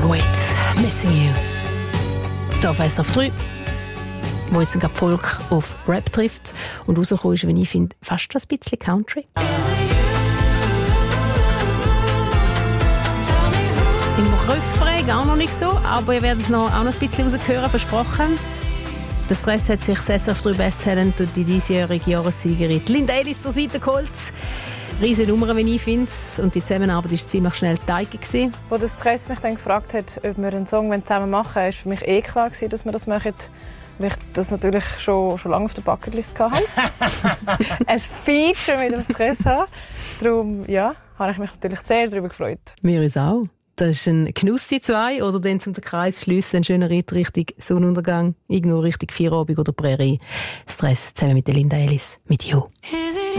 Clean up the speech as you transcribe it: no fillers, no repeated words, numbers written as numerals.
Wait, Missing You. Hier auf SRF 3, wo jetzt gerade Volk auf Rap trifft und rausgekommen ist, wie ich finde, fast ein bisschen Country. Im Refrain gar noch nicht so, aber ihr werdet es noch auch noch ein bisschen raushören, versprochen. Der Stress hat sich das SRF 3 Best Talent und die diesjährige Jahressiegerin Linda Ellis zur Seite geholt. Riesige Nummer, wie ich finde. Und die Zusammenarbeit war ziemlich schnell geteilt. Als der Stress mich dann gefragt hat, ob wir einen Song zusammen machen wollen, war für mich klar, dass wir das machen. Weil ich das natürlich schon lange auf der Bucketlist hatte. Ein Feature mit dem Stress haben. Darum habe ich mich natürlich sehr darüber gefreut. Wir uns auch. Das ist ein Genuss, die zwei. Oder dann zum Kreis schliessen, ein schöner Ritt Richtung Sonnenuntergang, irgendwo Richtung Feierabend oder Prärie. Stress zusammen mit der Linda Ellis, mit You.